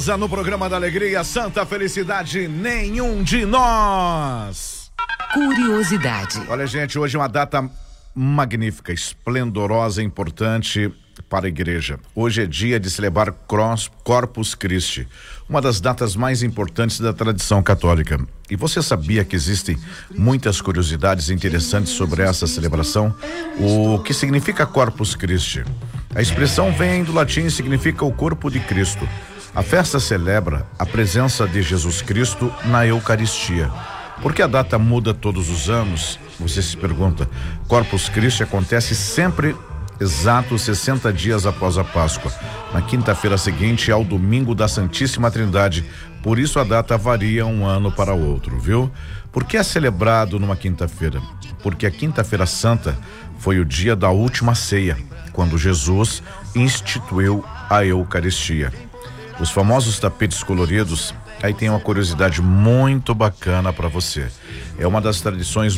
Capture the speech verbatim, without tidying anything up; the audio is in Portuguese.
No programa da Alegria, Santa Felicidade, nenhum de nós. Curiosidade. Olha, gente, hoje é uma data magnífica, esplendorosa, importante para a igreja. Hoje é dia de celebrar Corpus Christi, uma das datas mais importantes da tradição católica. E você sabia que existem muitas curiosidades interessantes sobre essa celebração? O que significa Corpus Christi? A expressão vem do latim e significa o corpo de Cristo. A festa celebra a presença de Jesus Cristo na Eucaristia. Por que a data muda todos os anos? Você se pergunta. Corpus Christi acontece sempre exatos sessenta dias após a Páscoa, na quinta-feira seguinte ao domingo da Santíssima Trindade. Por isso a data varia um ano para o outro, viu? Por que é celebrado numa quinta-feira? Porque a Quinta-feira Santa foi o dia da última ceia, quando Jesus instituiu a Eucaristia. Os famosos tapetes coloridos, aí tem uma curiosidade muito bacana para você. É uma das tradições